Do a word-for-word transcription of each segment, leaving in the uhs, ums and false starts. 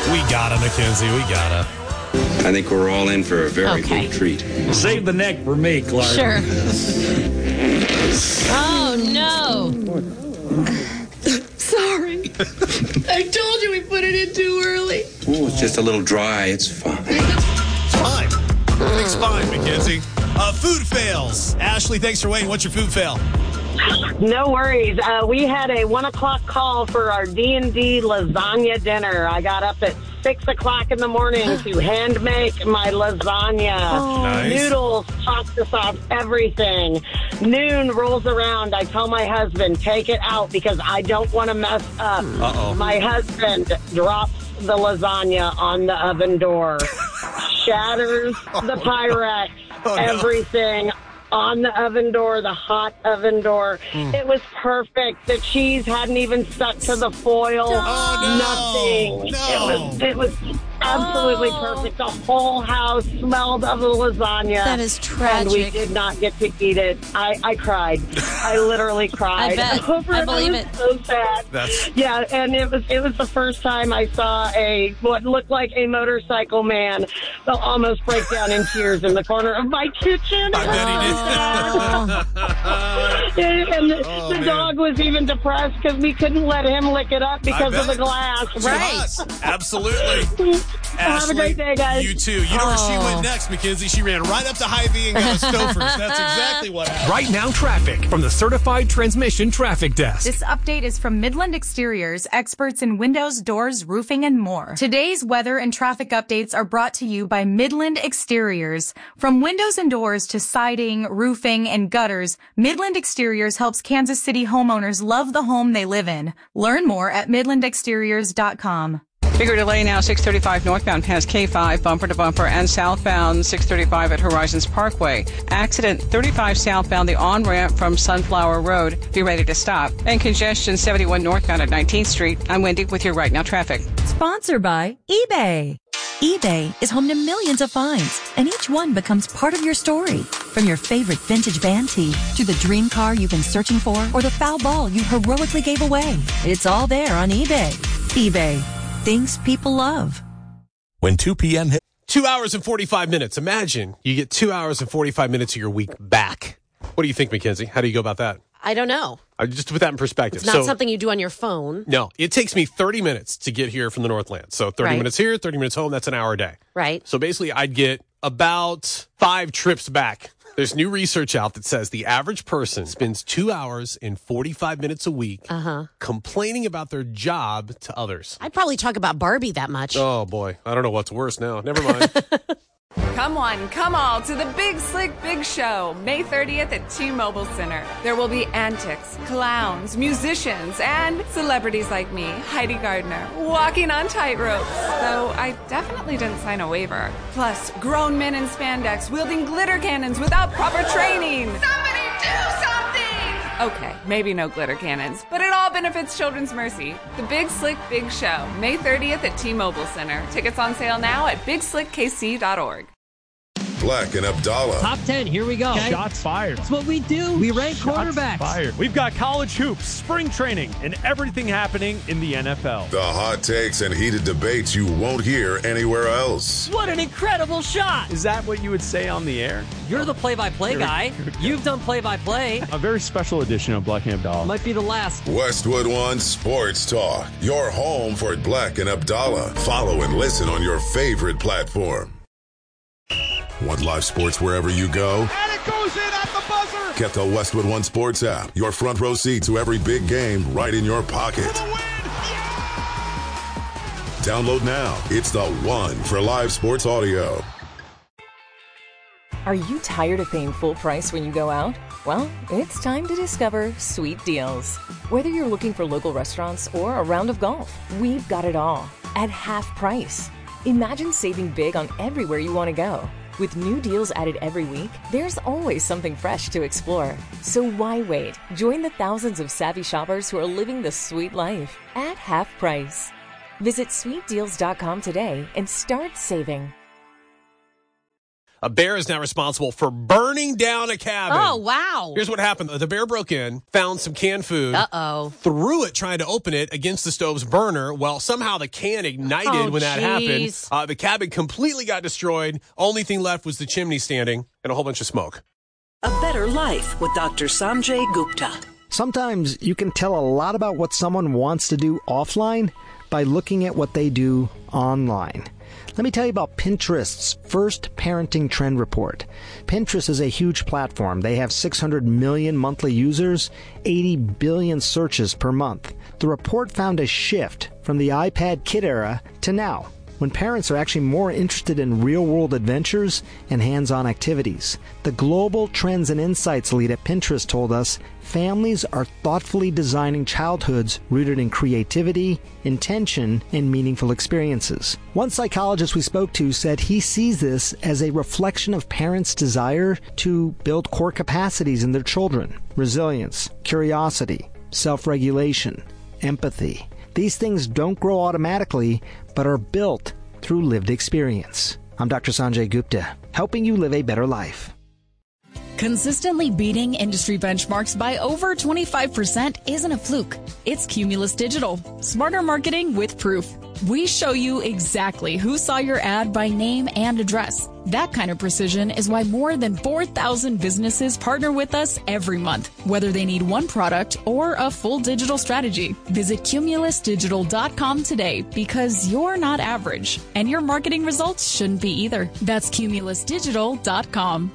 We got it, Mackenzie. We got it. I think we're all in for a very Okay. good treat. Save the neck for me, Clark. Sure. Oh, no. Sorry. I told you we put it in too early. Oh, it's just a little dry. It's fine. It's fine. Everything's fine, Mackenzie. Uh, food fails. Ashley, thanks for waiting. What's your food fail? No worries. Uh, we had a one o'clock call for our D and D lasagna dinner. I got up at six o'clock in the morning to hand make my lasagna. Oh. Nice. Noodles, pasta sauce, everything. Noon rolls around. I tell my husband, take it out because I don't want to mess up. Uh-oh. My husband drops the lasagna on the oven door, shatters the Pyrex, Oh, no. everything on the oven door, the hot oven door. Mm. It was perfect. The cheese hadn't even stuck to the foil. Oh, no. Nothing. No. It was it was absolutely Oh. perfect. The whole house smelled of the lasagna. That is And we tragic. did not get to eat it. I, I cried. I literally cried. I bet. Over I it. believe was it. So sad. That's Yeah, and it was it was the first time I saw a what looked like a motorcycle man almost break down in tears in the corner of my kitchen. I bet he did. And the, Oh, the man. dog was even depressed because we couldn't let him lick it up because I of the bet. glass. Right. Absolutely. Have a Ashley, great day, guys. You too. You know where she Oh. went next, Mackenzie? She ran right up to Hy-Vee and got a Stouffer's. That's exactly what happened. Right now, traffic from the Certified Transmission Traffic Desk. This update is from Midland Exteriors, experts in windows, doors, roofing, and more. Today's weather and traffic updates are brought to you by Midland Exteriors. From windows and doors to siding, roofing, and gutters, Midland Exteriors helps Kansas City homeowners love the home they live in. Learn more at midland exteriors dot com. Bigger delay now, six thirty-five northbound past K five, bumper to bumper, and southbound six thirty-five at Horizons Parkway. Accident thirty-five southbound, the on-ramp from Sunflower Road. Be ready to stop. And congestion seventy-one northbound at nineteenth Street. I'm Wendy with your Right Now traffic. Sponsored by eBay. eBay is home to millions of finds, and each one becomes part of your story. From your favorite vintage band tee to the dream car you've been searching for or the foul ball you heroically gave away. It's all there on eBay. eBay. Things people love. When two p.m. hit. Two hours and forty-five minutes. Imagine you get two hours and forty-five minutes of your week back. What do you think, Mackenzie? How do you go about that? I don't know. Uh, just to put that in perspective. It's not so, something you do on your phone. No, it takes me thirty minutes to get here from the Northland. So thirty Right. minutes here, thirty minutes home. That's an hour a day. Right. So basically, I'd get about five trips back. There's new research out that says the average person spends two hours and forty-five minutes a week Uh-huh. complaining about their job to others. I'd probably talk about Barbie that much. Oh, boy. I don't know what's worse now. Never mind. Come one, come all to the Big Slick Big Show, May thirtieth at T-Mobile Center. There will be antics, clowns, musicians, and celebrities like me, Heidi Gardner, walking on tightropes. Though I definitely didn't sign a waiver. Plus, grown men in spandex wielding glitter cannons without proper training. Somebody do something! Okay, maybe no glitter cannons, but it all benefits Children's Mercy. The Big Slick Big Show, May thirtieth at T-Mobile Center. Tickets on sale now at big slick k c dot org. Black and Abdallah. Top ten, here we go. Okay. Shots fired. That's what we do. We rank Shots quarterbacks. fired. We've got college hoops, spring training, and everything happening in the N F L. The hot takes and heated debates you won't hear anywhere else. What an incredible shot. Is that what you would say on the air? You're the play-by-play Here we- guy. here we go. You've done play-by-play. A very special edition of Black and Abdallah. Might be the last. Westwood One Sports Talk. Your home for Black and Abdallah. Follow and listen on your favorite platform. Want live sports wherever you go? And it goes in at the buzzer. Get the Westwood One Sports app. Your front row seat to every big game right in your pocket. Download now. It's the one for live sports audio. Are you tired of paying full price when you go out? Well, it's time to discover Sweet Deals. Whether you're looking for local restaurants or a round of golf, we've got it all at half price. Imagine saving big on everywhere you want to go. With new deals added every week, there's always something fresh to explore. So why wait? Join the thousands of savvy shoppers who are living the sweet life at half price. Visit sweet deals dot com today and start saving. A bear is now responsible for burning down a cabin. Oh, wow. Here's what happened. The bear broke in, found some canned food. Uh-oh. Threw it trying to open it against the stove's burner. Well, somehow the can ignited Oh, when that geez. happened. Uh, the cabin completely got destroyed. Only thing left was the chimney standing and a whole bunch of smoke. A Better Life with Doctor Sanjay Gupta. Sometimes you can tell a lot about what someone wants to do offline by looking at what they do online. Let me tell you about Pinterest's first parenting trend report. Pinterest is a huge platform. They have six hundred million monthly users, eighty billion searches per month. The report found a shift from the iPad kid era to now, when parents are actually more interested in real-world adventures and hands-on activities. The Global Trends and Insights lead at Pinterest told us families are thoughtfully designing childhoods rooted in creativity, intention, and meaningful experiences. One psychologist we spoke to said he sees this as a reflection of parents' desire to build core capacities in their children: resilience, curiosity, self-regulation, empathy. These things don't grow automatically, but are built through lived experience. I'm Doctor Sanjay Gupta, helping you live a better life. Consistently beating industry benchmarks by over twenty-five percent isn't a fluke. It's Cumulus Digital. Smarter marketing with proof. We show you exactly who saw your ad by name and address. That kind of precision is why more than four thousand businesses partner with us every month, whether they need one product or a full digital strategy. Visit Cumulus Digital dot com today, because you're not average, and your marketing results shouldn't be either. That's Cumulus Digital dot com.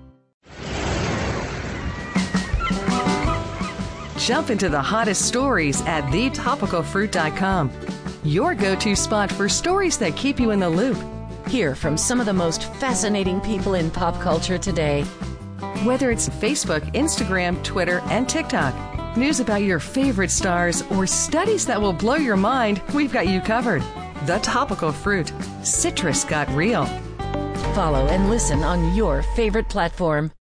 Jump into the hottest stories at the topical fruit dot com. Your go-to spot for stories that keep you in the loop. Hear from some of the most fascinating people in pop culture today. Whether it's Facebook, Instagram, Twitter, and TikTok, news about your favorite stars, or studies that will blow your mind, we've got you covered. The Topical Fruit. Citrus got real. Follow and listen on your favorite platform.